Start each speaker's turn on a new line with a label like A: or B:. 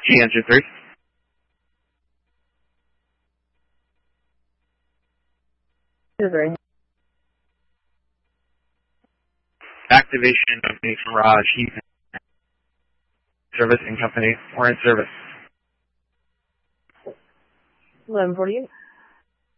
A: Engine 3. Activation company from Raj. Servicing company. We're in service.
B: 1148.